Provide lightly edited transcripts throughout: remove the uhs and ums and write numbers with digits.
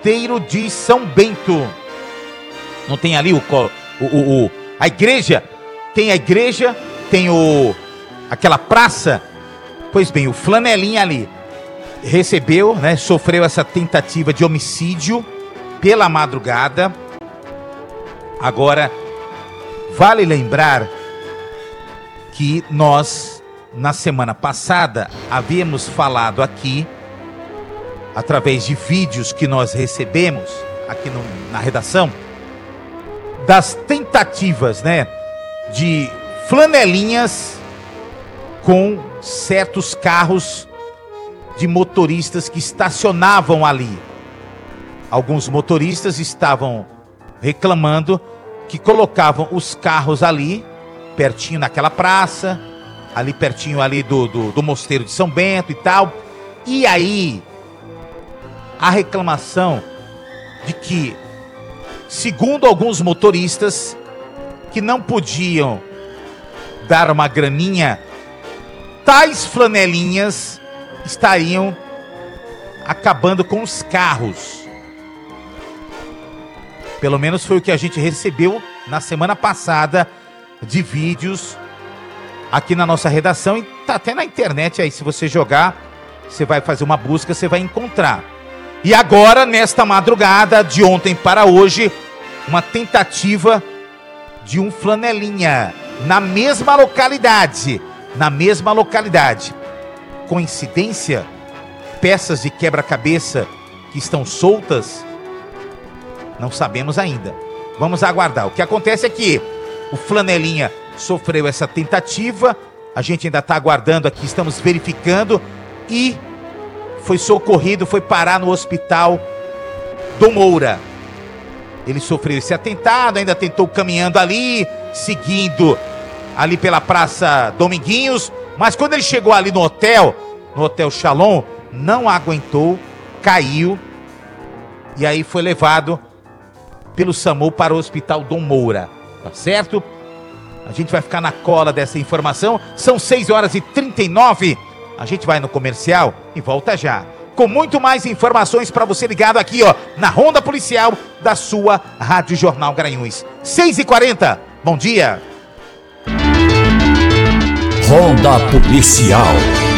Mosteiro de São Bento. Não tem ali a igreja? Tem a igreja, tem aquela praça. Pois bem, o Flanelinha ali recebeu, né, sofreu essa tentativa de homicídio pela madrugada. Agora, vale lembrar que nós, na semana passada, havíamos falado aqui, através de vídeos que nós recebemos aqui na redação, das tentativas, né, de flanelinhas com certos carros de motoristas que estacionavam ali. Alguns motoristas estavam reclamando que colocavam os carros ali, pertinho naquela praça, ali pertinho ali do Mosteiro de São Bento e tal. E aí, a reclamação de que, segundo alguns motoristas, que não podiam dar uma graninha, tais flanelinhas estariam acabando com os carros. Pelo menos foi o que a gente recebeu na semana passada de vídeos aqui na nossa redação, e tá até na internet aí, se você jogar, você vai fazer uma busca, você vai encontrar. E agora, nesta madrugada, de ontem para hoje, uma tentativa de um flanelinha na mesma localidade. Coincidência? Peças de quebra-cabeça que estão soltas? Não sabemos ainda. Vamos aguardar. O que acontece é que o flanelinha sofreu essa tentativa, a gente ainda está aguardando aqui, estamos verificando, e foi socorrido, foi parar no hospital Dom Moura. Ele sofreu esse atentado, ainda tentou caminhando ali, seguindo ali pela Praça Dominguinhos, mas quando ele chegou ali no Hotel Shalom, não aguentou, caiu, e aí foi levado pelo SAMU para o Hospital Dom Moura, tá certo? A gente vai ficar na cola dessa informação. São 6h39, a gente vai no comercial e volta já, com muito mais informações para você ligado aqui, ó, na Ronda Policial da sua Rádio Jornal Garanhuns. 6h40, bom dia. Ronda Policial.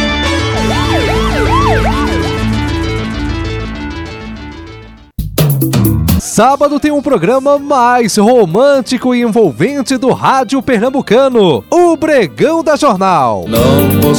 Sábado tem um programa mais romântico e envolvente do rádio pernambucano, o Bregão da Jornal. Não